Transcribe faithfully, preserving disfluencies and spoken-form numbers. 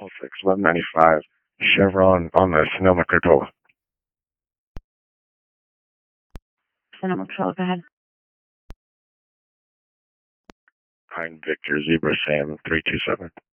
six eleven ninety-five Chevron on the Sonoma Corolla. Sonoma Corolla, go ahead. Pine Victor Zebra Sam three two seven.